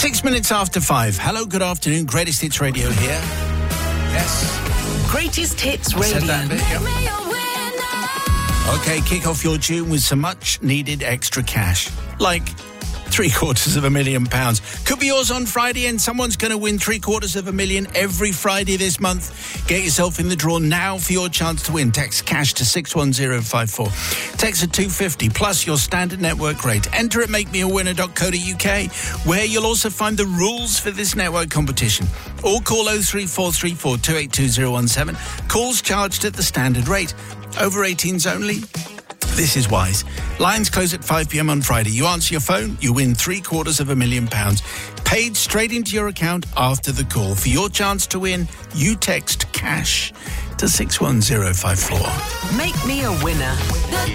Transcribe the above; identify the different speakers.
Speaker 1: 6 minutes after 5. Hello, good afternoon. Greatest Hits Radio here. Yes.
Speaker 2: Greatest Hits Radio.
Speaker 1: Said that bit, yeah. Okay, kick off your tune with some much-needed extra cash. Like £750,000. Could be yours on Friday, and someone's going to win £750,000 every Friday this month. Get yourself in the draw now for your chance to win. Text cash to 61054. Text at 250 plus your standard network rate. Enter at makemeawinner.co.uk, where you'll also find the rules for this network competition. Or call 03434 282017. Calls charged at the standard rate. Over 18s only. This is wise. Lines close at 5 p.m. on Friday. You answer your phone, you win £750,000. Paid straight into your account after the call. For your chance to win, you text cash to 61054.
Speaker 2: Make me a winner.